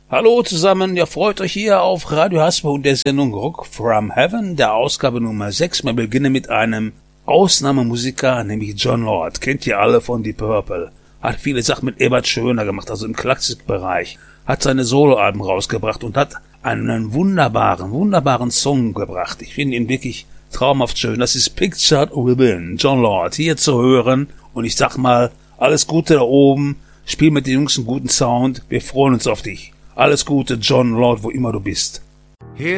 Hallo zusammen, ihr freut euch hier auf Radio Hasper und der Sendung Rock from Heaven, der Ausgabe Nummer 6. Wir beginnen mit einem Ausnahmemusiker, nämlich Jon Lord. Kennt ihr alle von Deep Purple. Hat viele Sachen mit Ebert Schöner gemacht, also im Klassikbereich. Hat seine Soloalben rausgebracht und hat einen wunderbaren Song gebracht. Ich finde ihn wirklich traumhaft schön. Das ist Pictured Within, Jon Lord, hier zu hören. Und ich sag mal, alles Gute da oben. Spiel mit den Jungs einen guten Sound. Wir freuen uns auf dich. Alles Gute, Jon Lord, wo immer du bist.